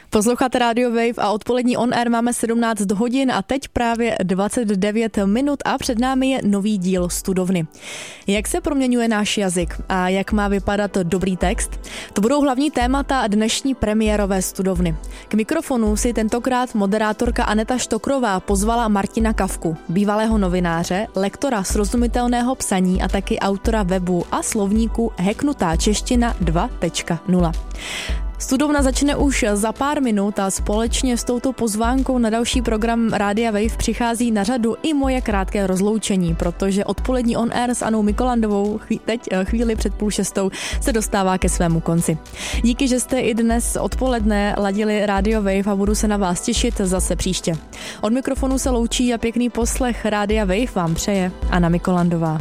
Posloucháte Radio Wave a odpolední On Air máme 17 hodin a teď právě 29 minut a před námi je nový díl Studovny. Jak se proměňuje náš jazyk a jak má vypadat dobrý text? To budou hlavní témata dnešní premiérové Studovny. K mikrofonu si tentokrát moderátorka Aneta Štokrová pozvala Martina Kafku, bývalého novináře, lektora srozumitelného psaní a taky autora webu a slovníku Hacknutá čeština 2.0. Studovna začne už za pár minut a společně s touto pozvánkou na další program Rádia Wave přichází na řadu i moje krátké rozloučení, protože odpolední On Air s Anou Mikolandovou teď chvíli před 5:30 se dostává ke svému konci. Díky, že jste i dnes odpoledne ladili Radio Wave a budu se na vás těšit zase příště. Od mikrofonu se loučí a pěkný poslech Rádia Wave vám přeje Anna Mikolandová.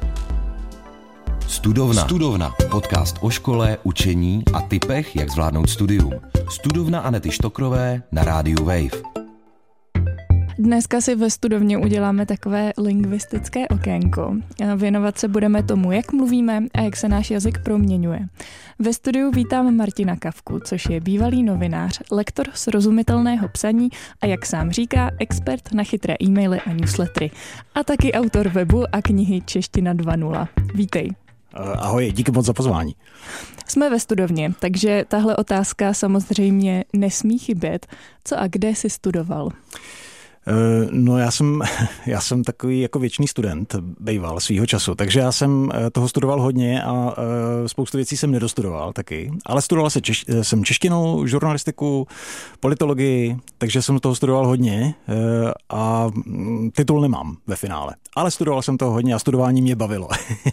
Studovna. Podcast o škole, učení a tipech, jak zvládnout studium. Studovna Anety Štokrové na rádiu Wave. Dneska si ve studovně uděláme takové lingvistické okénko. Věnovat se budeme tomu, jak mluvíme a jak se náš jazyk proměňuje. Ve studiu vítám Martina Kafku, což je bývalý novinář, lektor srozumitelného psaní a jak sám říká, expert na chytré e-maily a newslettery. A taky autor webu a knihy Čeština 2.0. Vítej. Ahoj, díky moc za pozvání. Jsme ve studovně, takže tahle otázka samozřejmě nesmí chybět. Co a kde jsi studoval? No já jsem takový jako věčný student, bejval svýho času, takže já jsem toho studoval hodně a spoustu věcí jsem nedostudoval taky, ale studoval jsem češtinu, žurnalistiku, politologii, takže jsem toho studoval hodně a titul nemám ve finále, ale studoval jsem toho hodně a studování mě bavilo.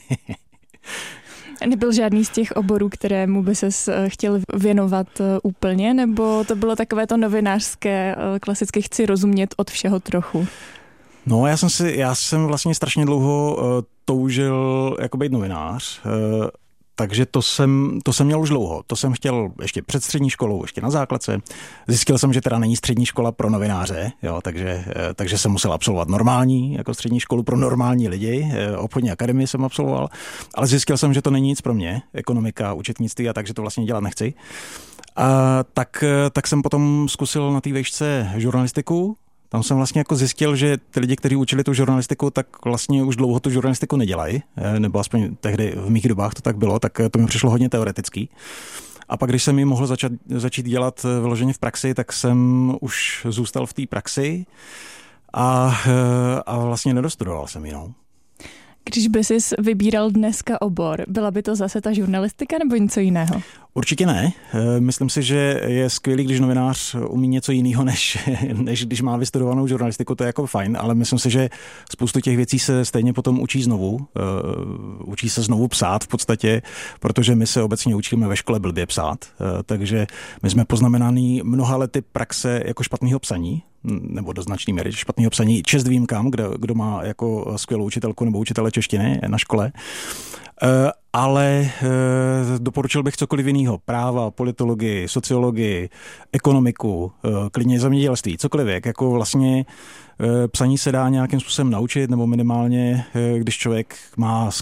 Nebyl žádný z těch oborů, kterému by ses chtěl věnovat úplně, nebo to bylo takové to novinářské, klasicky chci rozumět od všeho trochu? No, já jsem vlastně strašně dlouho toužil jako být novinář, takže to jsem měl už dlouho. To jsem chtěl ještě před střední školou, ještě na základce. Zjistil jsem, že teda není střední škola pro novináře, jo, takže jsem musel absolvovat normální, jako střední školu pro normální lidi. Obchodní akademii jsem absolvoval, ale zjistil jsem, že to není nic pro mě, ekonomika, účetnictví a takže to vlastně dělat nechci. A tak jsem potom zkusil na té vejšce žurnalistiku. Tam jsem vlastně jako zjistil, že ty lidi, kteří učili tu žurnalistiku, tak vlastně už dlouho tu žurnalistiku nedělají, nebo aspoň tehdy v mých dobách to tak bylo, tak to mi přišlo hodně teoretický. A pak, když jsem ji mohl začít dělat vyloženě v praxi, tak jsem už zůstal v té praxi a vlastně nedostudoval jsem ji. No. Když by jsi vybíral dneska obor, byla by to zase ta žurnalistika nebo něco jiného? Určitě ne. Myslím si, že je skvělý, když novinář umí něco jiného, než když má vystudovanou žurnalistiku, to je jako fajn, ale myslím si, že spoustu těch věcí se stejně potom učí znovu. Učí se znovu psát v podstatě, protože my se obecně učíme ve škole blbě psát, takže my jsme poznamenaný mnoha lety praxe jako špatného psaní, nebo do značné míry špatného psaní, čest výjimkám, kdo má jako skvělou učitelku nebo učitele češtiny na škole. Ale doporučil bych cokoliv jiného. Práva, politologii, sociologii, ekonomiku, klidně zemědělství, cokoliv. Jako vlastně psaní se dá nějakým způsobem naučit, nebo minimálně, když člověk má